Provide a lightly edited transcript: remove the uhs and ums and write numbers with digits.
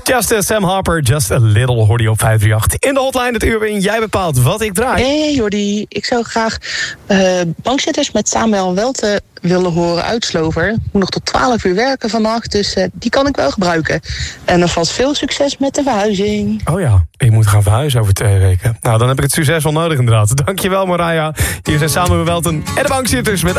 Just Sam Harper, Just a Little, hoorde je op 538. In de hotline het uur waarin jij bepaalt wat ik draai. Hey Jordi, ik zou graag bankzitters met Samuel Welte willen horen uit Slover. Ik moet nog tot 12 uur werken vannacht, dus die kan ik wel gebruiken. En alvast veel succes met de verhuizing. Oh ja, ik moet gaan verhuizen over 2 weken. Nou, dan heb ik het succes wel nodig inderdaad. Dankjewel Mariah. Hier zijn Samuel Welten en de bankzitters met